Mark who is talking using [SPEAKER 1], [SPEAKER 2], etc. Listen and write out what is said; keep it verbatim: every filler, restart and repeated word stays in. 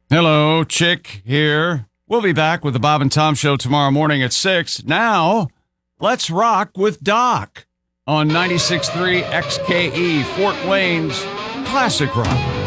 [SPEAKER 1] Hello, Chick here. We'll be back with the Bob and Tom Show tomorrow morning at six. Now, let's rock with Doc on ninety-six point three X K E, Fort Wayne's Classic Rock.